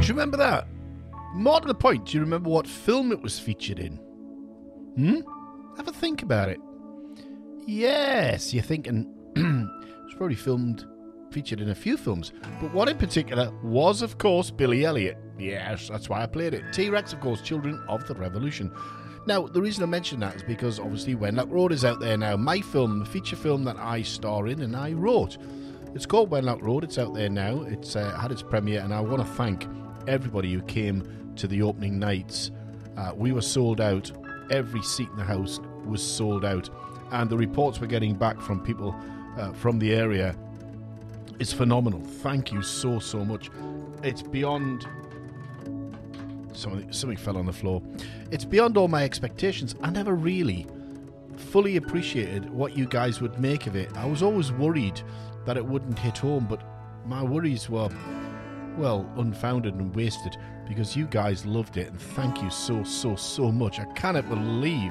you remember that? More to the point, do you remember what film it was featured in? Have a think about it. Yes, you're thinking it was probably featured in a few films, but one in particular was, of course, Billy Elliot. Yes, that's why I played it. T-Rex, of course, Children of the Revolution. Now, the reason I mention that is because, obviously, Wenlock Road is out there now. My film, the feature film that I star in and I wrote. It's called Wenlock Road. It's out there now. It's had its premiere, and I want to thank everybody who came to the opening nights. We were sold out. Every seat in the house was sold out. And the reports we're getting back from people from the area is phenomenal. Thank you so much. It's beyond... Something fell on the floor. It's beyond all my expectations. I never really fully appreciated what you guys would make of it. I was always worried that it wouldn't hit home, but my worries were, well, unfounded and wasted because you guys loved it, and thank you so much. I cannot believe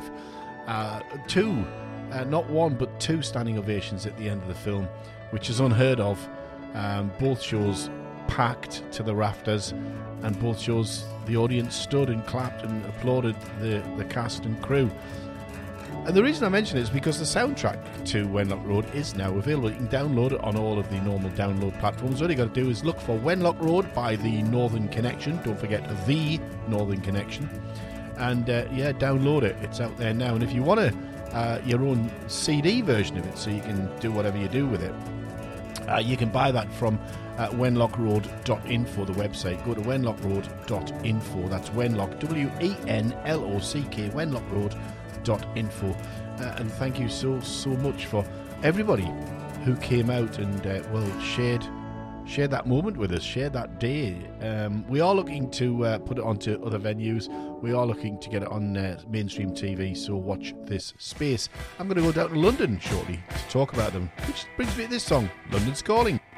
not one but two standing ovations at the end of the film, which is unheard of. Both shows packed to the rafters, and both shows the audience stood and clapped and applauded the cast and crew. And the reason I mention it is because the soundtrack to Wenlock Road is now available. You can download it on all of the normal download platforms. All you got to do is look for Wenlock Road by The Northern Connection. Don't forget The Northern Connection. And download it. It's out there now. And if you want your own CD version of it, so you can do whatever you do with it, you can buy that from wenlockroad.info, the website. Go to wenlockroad.info. That's Wenlock, WENLOCK, wenlockroad.info. And thank you so much for everybody who came out and shared that moment with us, shared that day. We are looking to put it onto other venues. We are looking to get it on mainstream TV, so watch this space. I'm going to go down to London shortly to talk about them, which brings me to this song, London's Calling.